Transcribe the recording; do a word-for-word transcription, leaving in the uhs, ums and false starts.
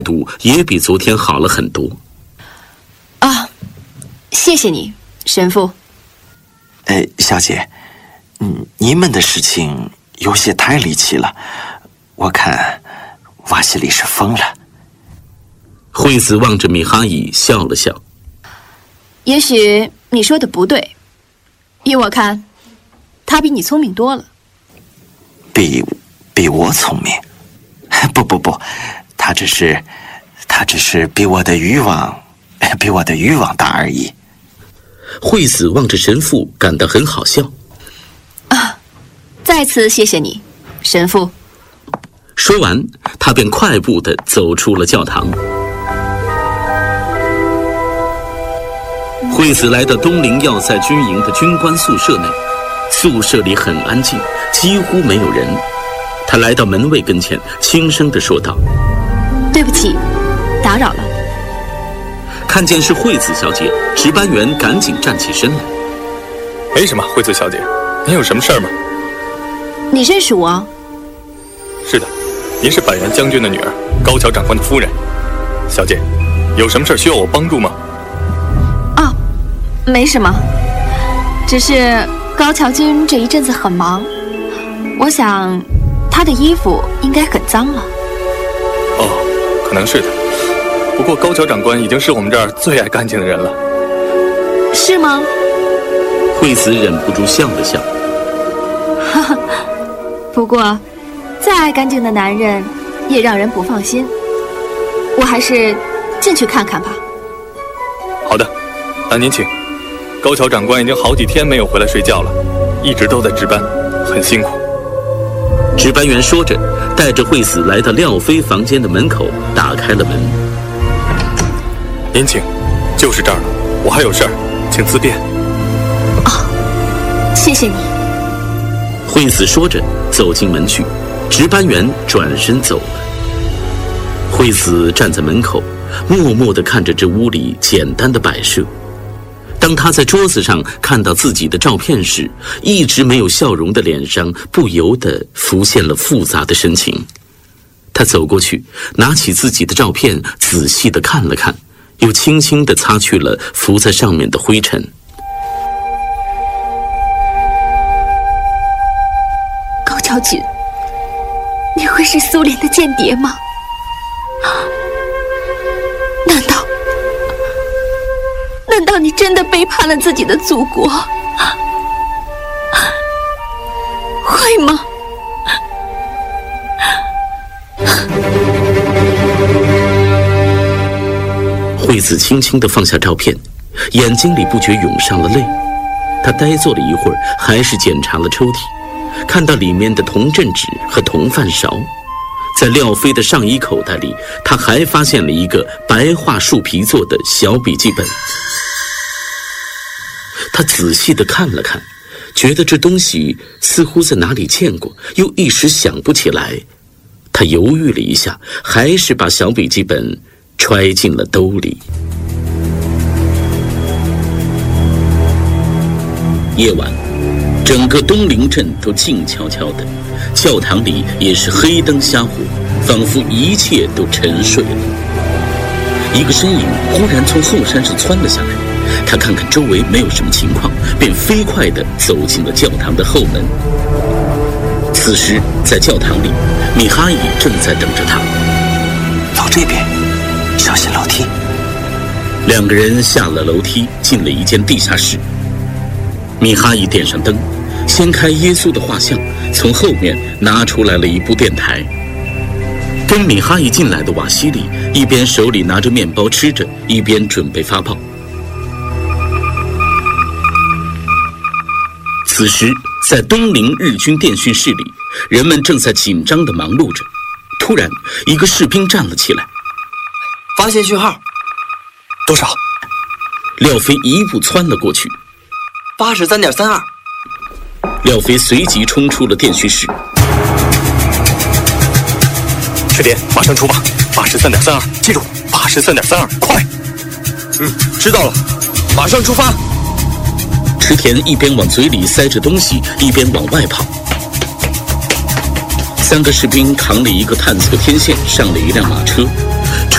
度也比昨天好了很多。 啊，谢谢你，神父。 呃，小姐，嗯，你们的事情有些太离奇了，我看瓦西里是疯了。 惠子望着米哈伊笑了笑。 也许你说的不对，依我看，他比你聪明多了。 比比我聪明？不不不，他只是他只是比我的欲望比我的欲望大而已。 惠子望着神父，感到很好笑。 啊，再次谢谢你，神父。 说完，他便快步地走出了教堂。惠子来到东陵要塞军营的军官宿舍内，宿舍里很安静，几乎没有人。他来到门卫跟前，轻声地说道：“ 对不起，打扰了。” 看见是惠子小姐，值班员赶紧站起身来。 没什么，惠子小姐，您有什么事儿吗？ 你认识我？ 是的，您是百元将军的女儿，高桥长官的夫人。小姐，有什么事需要我帮助吗？ 哦，没什么，只是高桥君这一阵子很忙，我想他的衣服应该很脏了。 哦，可能是的。不过高桥长官已经是我们这儿最爱干净的人了。 是吗？ 惠子忍不住笑了笑。 哈哈，不过再爱干净的男人也让人不放心，我还是进去看看吧。 好的，那您请。高桥长官已经好几天没有回来睡觉了，一直都在值班，很辛苦。 值班员说着，带着惠子来到廖飞房间的门口，打开了门。 您请，就是这儿了。我还有事儿，请自便。 哦，谢谢你。 惠子说着走进门去，值班员转身走了。惠子站在门口，默默地看着这屋里简单的摆设。当他在桌子上看到自己的照片时，一直没有笑容的脸上不由得浮现了复杂的神情。他走过去，拿起自己的照片，仔细地看了看，又轻轻地擦去了浮在上面的灰尘。 高桥君，你会是苏联的间谍吗？难道难道你真的背叛了自己的祖国？会吗？ 惠子轻轻地放下照片，眼睛里不觉涌上了泪。她呆坐了一会儿，还是检查了抽屉，看到里面的铜镇纸和铜饭勺。在廖飞的上衣口袋里，他还发现了一个白桦树皮做的小笔记本。他仔细地看了看，觉得这东西似乎在哪里见过，又一时想不起来。他犹豫了一下，还是把小笔记本揣进了兜里。夜晚，整个东陵镇都静悄悄的，教堂里也是黑灯瞎火，仿佛一切都沉睡了。一个身影忽然从后山上窜了下来，他看看周围没有什么情况，便飞快地走进了教堂的后门。此时在教堂里，米哈伊正在等着他。 走这边，小心楼梯。 两个人下了楼梯，进了一间地下室。米哈伊点上灯，掀开耶稣的画像，从后面拿出来了一部电台。跟米哈伊进来的瓦西里一边手里拿着面包吃着，一边准备发报。此时在东陵日军电讯室里，人们正在紧张地忙碌着。突然一个士兵站了起来。 发现讯号。 多少？ 廖飞一步窜了过去。 八十三点三二。 廖飞随即冲出了电讯室。 池田，马上出发。八十三点三二，记住，八十三点三二，快！ 嗯，知道了，马上出发。 池田一边往嘴里塞着东西，一边往外跑。三个士兵扛了一个探测天线，上了一辆马车。